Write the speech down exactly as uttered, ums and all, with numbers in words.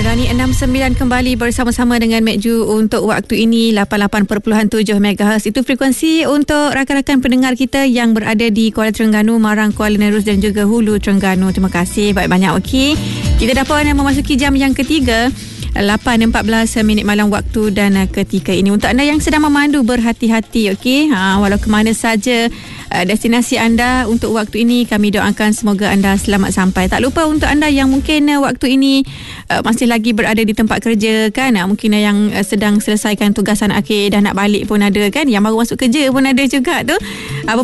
Nani enam sembilan kembali bersama-sama dengan Mek Ju untuk waktu ini lapan puluh lapan perpuluhan tujuh megahertz. Itu frekuensi untuk rakan-rakan pendengar kita yang berada di Kuala Terengganu, Marang, Kuala Nerus dan juga Hulu Terengganu. Terima kasih banyak-banyak. Okey, kita dapat memasuki jam yang ketiga, lapan empat belas minit malam waktu dan ketika ini. Untuk anda yang sedang memandu, berhati-hati, okey. Ha, walau ke mana saja uh, destinasi anda untuk waktu ini, kami doakan semoga anda selamat sampai. Tak lupa untuk anda yang mungkin uh, waktu ini uh, masih lagi berada di tempat kerja kan, uh, mungkin uh, yang uh, sedang selesaikan tugasan akhir dah nak balik pun ada kan, yang baru masuk kerja pun ada juga tu. Apa